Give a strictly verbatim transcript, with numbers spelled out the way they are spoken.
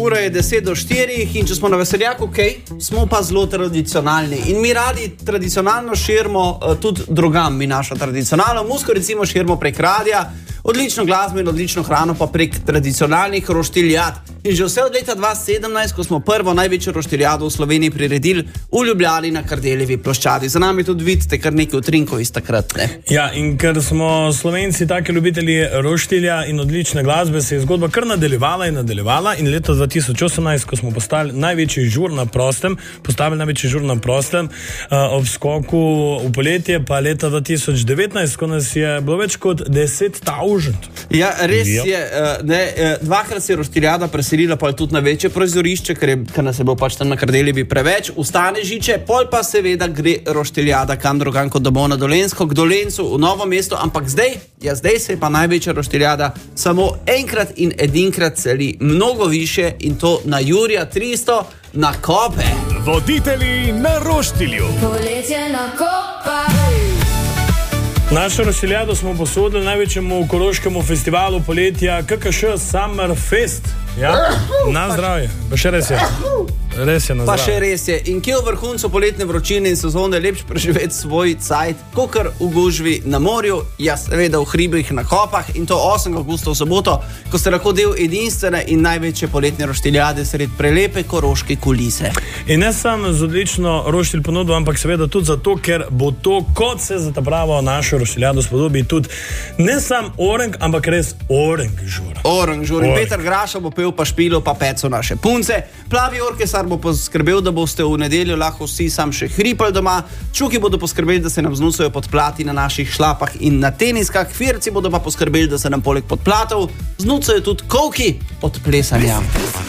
ura je deset do štirih in če smo na veseljaku, ok, smo pa zelo tradicionalni. In mi radi tradicionalno širimo uh, tudi drugam, mi našo tradicionalno muziko, recimo širimo prek radija, odlično glasbo in odlično hrano pa prek tradicionalnih roštiljad. In že vse od leta dva tisoč sedemnajst, ko smo prvo največjo roštiljado v Sloveniji priredili v Ljubljani na Kardeljevi ploščadi. Za nami tudi vidite kar nekaj utrinkov iz takrat. Ne? Ja, in ker smo Slovenci taki ljubitelji roštilja in odlične glasbe, se je zgodba kar nadaljevala in nadaljevala in leta dva tisoč osemnajst, ko smo postali največji žur na prostem, postavili največji žur na prostem uh, ob skoku v poletje, pa leta dva tisoč devetnajst, ko nas je bilo več kot deset tavžent. Ja, res jo. je. Uh, ne, uh, dvakrat se je roštiljada preselila pa tudi na večje prizorišče, ker, je, ker nas je bilo pač tam na Kardeljevi preveč, ustane žiče, pol pa seveda gre roštiljada kam drugam kot domov na Dolenjsko, k Dolencu v Novo mesto, ampak zdaj, ja zdaj se je pa največja roštiljada samo enkrat in edinkrat celi mnogo više in to na Jurija tristo na Kope. Voditelji na roštilju. Poletje na Kopah. Našo roštiljado smo posodili največjemu koroškemu festivalu poletja K K Š Summer Fest. Ja? Na zdravje. Pa še res je. Res je na Pa zdravje. še res je. In kje v vrhuncu poletne vročine in sezone lepš preživeti svoj cajt, kakor v gužvi na morju, ja seveda v hribih na Kopah in to osmega avgusta v soboto, ko ste lahko del edinstvene in največje poletne roštiljade sred prelepe koroške kulise. In ne samo z odlično roštilj ponudbo, ampak seveda tudi zato, ker bo to, kot se za ta pravo našo roštiljado spodobi, tudi ne sam orenk, ampak res orenk žur. Orenk žur. In Peter Graša bo pel pa špilo pa peco naše punce. Plavi orkesar bo poskrbel, da boste v nedeljo lahko vsi sam še hripali doma. Čuki bodo poskrbeli, da se nam znucajo podplati na naših šlapah in na teniskah. Firci bodo pa poskrbeli, da se nam poleg podplatov znucajo tudi kolki od plesanja.